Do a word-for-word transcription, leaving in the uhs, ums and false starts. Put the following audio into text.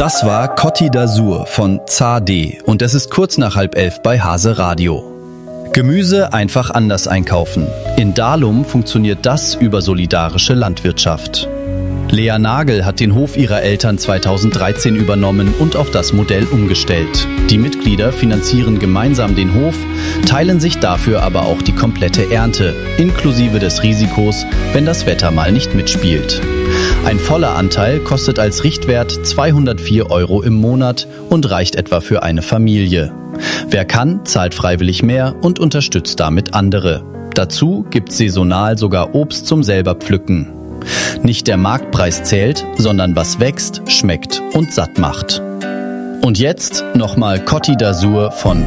Das war Côte d'Azur von Zade und es ist kurz nach halb elf bei Hase Radio. Gemüse einfach anders einkaufen. In Dalum funktioniert das über solidarische Landwirtschaft. Lea Nagel hat den Hof ihrer Eltern zweitausenddreizehn übernommen und auf das Modell umgestellt. Die Mitglieder finanzieren gemeinsam den Hof, teilen sich dafür aber auch die komplette Ernte, inklusive des Risikos, wenn das Wetter mal nicht mitspielt. Ein voller Anteil kostet als Richtwert zweihundertvier Euro im Monat und reicht etwa für eine Familie. Wer kann, zahlt freiwillig mehr und unterstützt damit andere. Dazu gibt's saisonal sogar Obst zum selber pflücken. Nicht der Marktpreis zählt, sondern was wächst, schmeckt und satt macht. Und jetzt nochmal Côte d'Azur von